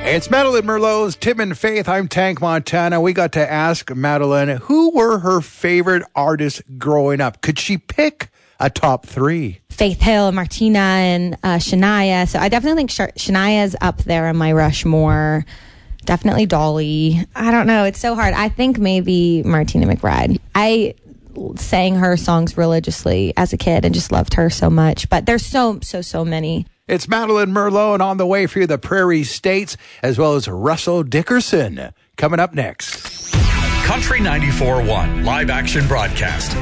It's Madeline Merlot's Tim and Faith. I'm Tank Montana. We got to ask Madeline, who were her favorite artists growing up? Could she pick a top three? Faith Hill, Martina, and Shania. So I definitely think Shania's up there in my Rushmore. Definitely Dolly. I don't know. It's so hard. I think maybe Martina McBride. I sang her songs religiously as a kid and just loved her so much. But there's so many. It's Madeline Merlot, and on the way for you, the Prairie States, as well as Russell Dickerson. Coming up next. Country 94.1 live action broadcast.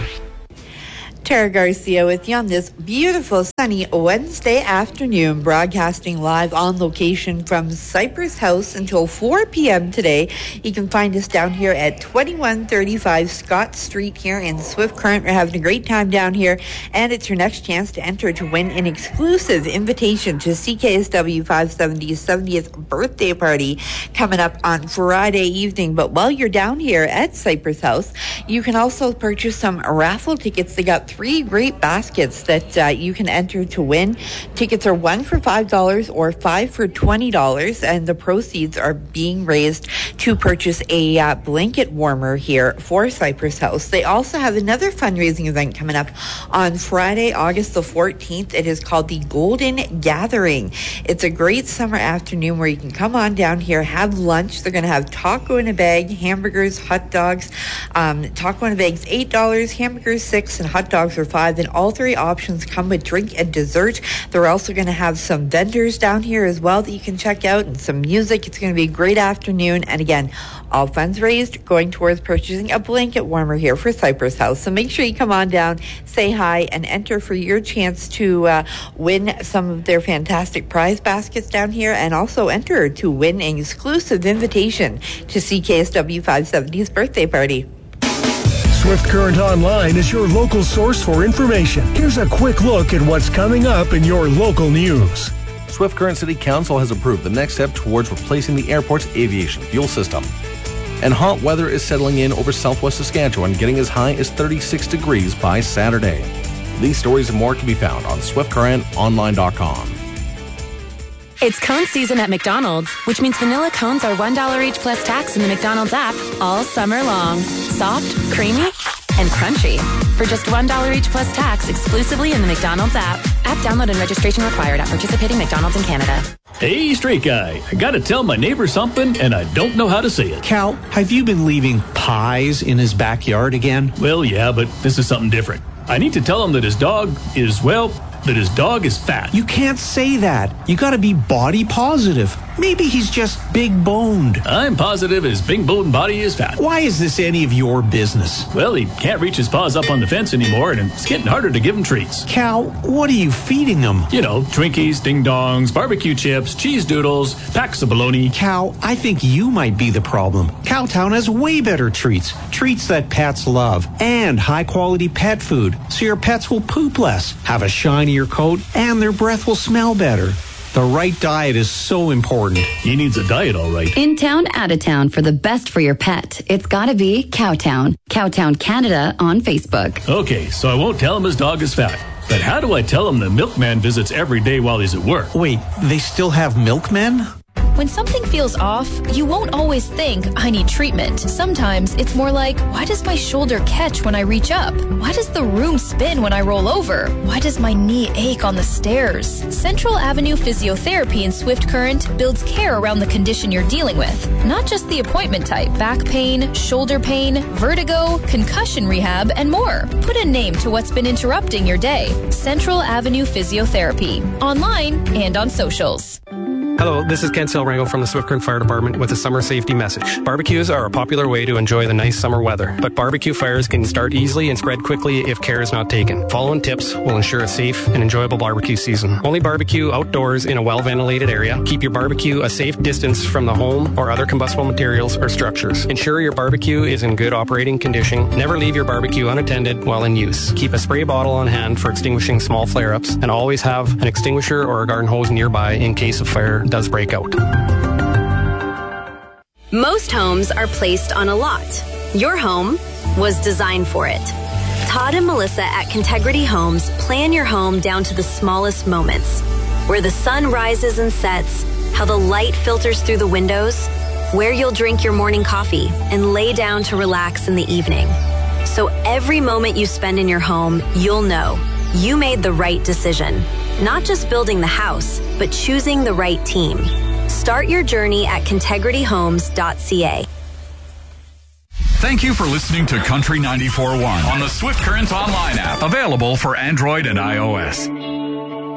Tara Garcia with you on this beautiful sunny Wednesday afternoon, broadcasting live on location from Cypress House until 4 p.m. today. You can find us down here at 2135 Scott Street here in Swift Current. We're having a great time down here, and it's your next chance to enter to win an exclusive invitation to CKSW 570's 70th birthday party coming up on Friday evening. But while you're down here at Cypress House, you can also purchase some raffle tickets. They got 3 great baskets that you can enter to win. Tickets are 1 for $5 or 5 for $20, and the proceeds are being raised to purchase a blanket warmer here for Cypress House. They also have another fundraising event coming up on Friday, August the 14th. It is called the Golden Gathering. It's a great summer afternoon where you can come on down here, have lunch. They're going to have taco in a bag, hamburgers, hot dogs. Taco in a bag's $8, hamburgers $6, and hot dogs are $5, and all 3 options come with drink and dessert. They're also going to have some vendors down here as well that you can check out, and some music. It's going to be a great afternoon, and again, all funds raised going towards purchasing a blanket warmer here for Cypress House. So make sure you come on down, say hi, and enter for your chance to win some of their fantastic prize baskets down here, and also enter to win an exclusive invitation to CKSW 570's birthday party. Swift Current Online is your local source for information. Here's a quick look at what's coming up in your local news. Swift Current City Council has approved the next step towards replacing the airport's aviation fuel system. And hot weather is settling in over southwest Saskatchewan, getting as high as 36 degrees by Saturday. These stories and more can be found on SwiftCurrentOnline.com. It's cone season at McDonald's, which means vanilla cones are $1 each plus tax in the McDonald's app all summer long. Soft, creamy, and crunchy. For just $1 each plus tax exclusively in the McDonald's app. App download and registration required at participating McDonald's in Canada. Hey, straight guy, I gotta tell my neighbor something, and I don't know how to say it. Cal, have you been leaving pies in his backyard again? Well, yeah, but this is something different. I need to tell him that his dog is fat. You can't say that. You gotta be body positive. Maybe he's just big boned. I'm positive his big boned body is fat. Why is this any of your business? Well, he can't reach his paws up on the fence anymore, and it's getting harder to give him treats. Cal, what are you feeding him? You know, Twinkies, Ding Dongs, barbecue chips, cheese doodles, packs of bologna. Cal, I think you might be the problem. Cowtown has way better treats. Treats that pets love. And high-quality pet food, so your pets will poop less, have a shinier coat, and their breath will smell better. The right diet is so important. He needs a diet, all right. In town, out of town, for the best for your pet. It's gotta be Cowtown. Cowtown Canada on Facebook. Okay, so I won't tell him his dog is fat. But how do I tell him the milkman visits every day while he's at work? Wait, they still have milkmen? When something feels off, you won't always think, I need treatment. Sometimes it's more like, why does my shoulder catch when I reach up? Why does the room spin when I roll over? Why does my knee ache on the stairs? Central Avenue Physiotherapy in Swift Current builds care around the condition you're dealing with. Not just the appointment type, back pain, shoulder pain, vertigo, concussion rehab, and more. Put a name to what's been interrupting your day. Central Avenue Physiotherapy. Online and on socials. Hello, this is Kent Silrango from the Swift Current Fire Department with a summer safety message. Barbecues are a popular way to enjoy the nice summer weather, but barbecue fires can start easily and spread quickly if care is not taken. Following tips will ensure a safe and enjoyable barbecue season. Only barbecue outdoors in a well-ventilated area. Keep your barbecue a safe distance from the home or other combustible materials or structures. Ensure your barbecue is in good operating condition. Never leave your barbecue unattended while in use. Keep a spray bottle on hand for extinguishing small flare-ups, and always have an extinguisher or a garden hose nearby in case a fire does break out. Most homes are placed on a lot. Your home was designed for it. Todd and Melissa at Contegrity Homes plan your home down to the smallest moments. Where the sun rises and sets, how the light filters through the windows, where you'll drink your morning coffee and lay down to relax in the evening. So every moment you spend in your home, you'll know you made the right decision. Not just building the house, but choosing the right team. Start your journey at ContegrityHomes.ca. Thank you for listening to Country 94.1 on the Swift Current Online app, available for Android and iOS.